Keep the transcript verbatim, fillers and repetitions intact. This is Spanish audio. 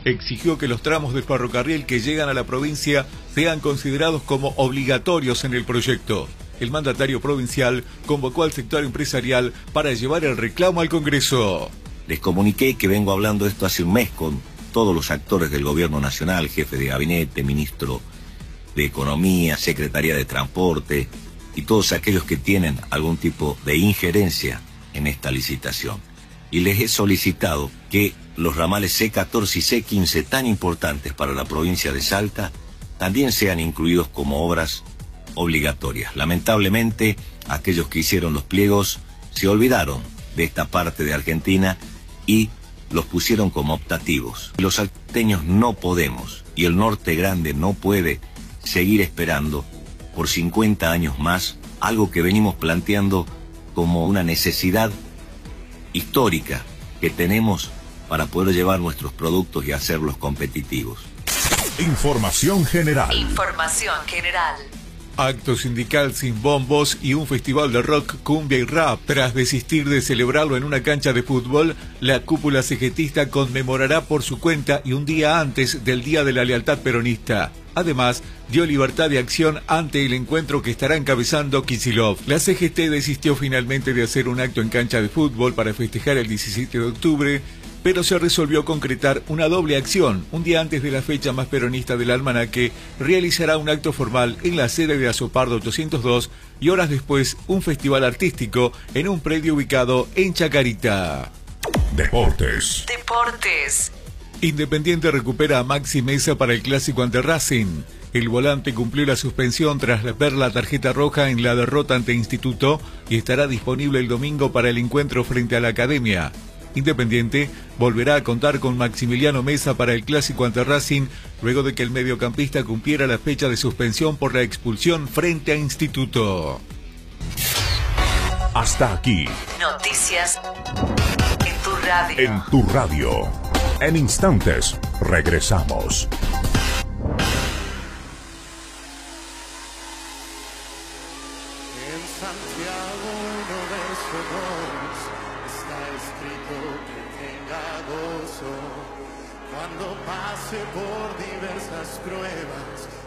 exigió que los tramos del ferrocarril que llegan a la provincia sean considerados como obligatorios en el proyecto. El mandatario provincial convocó al sector empresarial para llevar el reclamo al Congreso. Les comuniqué que vengo hablando esto hace un mes con todos los actores del gobierno nacional, jefe de gabinete, ministro de Economía, Secretaría de Transporte y todos aquellos que tienen algún tipo de injerencia en esta licitación. Y les he solicitado que los ramales C catorce y C quince, tan importantes para la provincia de Salta, también sean incluidos como obras obligatorias. Lamentablemente, aquellos que hicieron los pliegos se olvidaron de esta parte de Argentina y los pusieron como optativos. Los salteños no podemos, y el Norte Grande no puede seguir esperando por cincuenta años más algo que venimos planteando como una necesidad histórica que tenemos para poder llevar nuestros productos y hacerlos competitivos. Información general. Información general. Acto sindical sin bombos y un festival de rock, cumbia y rap. Tras desistir de celebrarlo en una cancha de fútbol, la cúpula cegetista conmemorará por su cuenta y un día antes del Día de la Lealtad Peronista. Además, dio libertad de acción ante el encuentro que estará encabezando Kicillof. La C G T desistió finalmente de hacer un acto en cancha de fútbol para festejar el diecisiete de octubre, pero se resolvió concretar una doble acción. Un día antes de la fecha más peronista del almanaque, realizará un acto formal en la sede de Azopardo ochocientos dos y horas después un festival artístico en un predio ubicado en Chacarita. Deportes. Deportes. Independiente recupera a Maxi Mesa para el clásico ante Racing. El volante cumplió la suspensión tras ver la tarjeta roja en la derrota ante Instituto y estará disponible el domingo para el encuentro frente a la Academia. Independiente volverá a contar con Maximiliano Mesa para el clásico ante Racing luego de que el mediocampista cumpliera la fecha de suspensión por la expulsión frente a Instituto. Hasta aquí. Noticias en tu radio. En tu radio. En instantes, regresamos. En Santiago uno de esos está escrito que tenga gozo cuando pase por diversas pruebas.